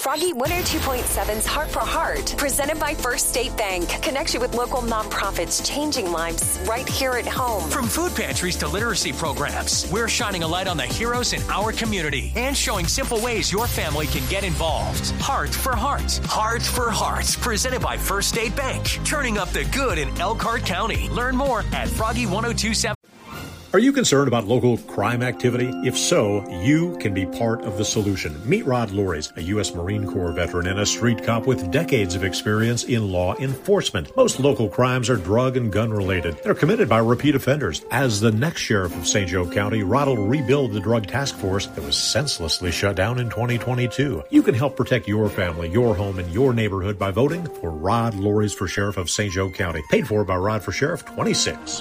Froggy 102.7's Heart for Heart, presented by First State Bank. Connects you with local nonprofits changing lives right here at home. From food pantries to literacy programs, we're shining a light on the heroes in our community and showing simple ways your family can get involved. Heart for Heart. Heart for Heart, presented by First State Bank. Turning up the good in Elkhart County. Learn more at Froggy1027. Are you concerned about local crime activity? If so, you can be part of the solution. Meet Rod Loris, a U.S. Marine Corps veteran and a street cop with decades of experience in law enforcement. Most local crimes are drug and gun related. They're committed by repeat offenders. As the next sheriff of St. Joe County, Rod will rebuild the drug task force that was senselessly shut down in 2022. You can help protect your family, your home, and your neighborhood by voting for Rod Loris for Sheriff of St. Joe County. Paid for by Rod for Sheriff 26.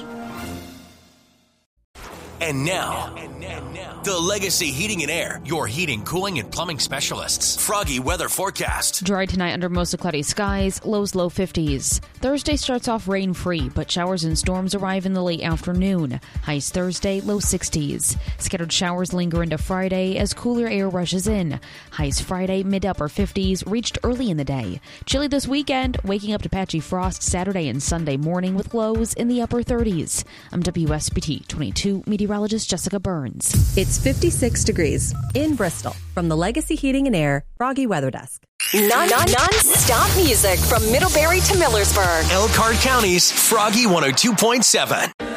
And now, the Legacy Heating and Air, your heating, cooling, and plumbing specialists. Froggy weather forecast. Dry tonight under mostly cloudy skies, lows low 50s. Thursday starts off rain-free, but showers and storms arrive in the late afternoon. Highs Thursday, low 60s. Scattered showers linger into Friday as cooler air rushes in. Highs Friday, mid-upper 50s, reached early in the day. Chilly this weekend, waking up to patchy frost Saturday and Sunday morning with lows in the upper 30s. I'm WSBT 22 meteorologist Jessica Burns. It's 56 degrees in Bristol. From the Legacy Heating and Air Froggy Weather Desk. Non-stop music from Middlebury to Millersburg. Elkhart County's Froggy 102.7.